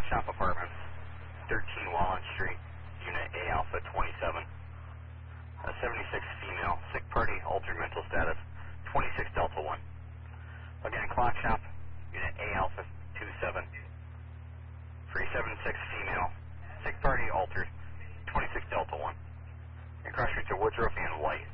Clock Shop Apartments, 13 Wallen Street, Unit A Alpha 27. A 76 female, sick party, altered mental status, 26 Delta 1. Again, Clock Shop, Unit A Alpha 27. 376 female, sick party, altered, 26 Delta 1. And cross streets are Woodruff and White.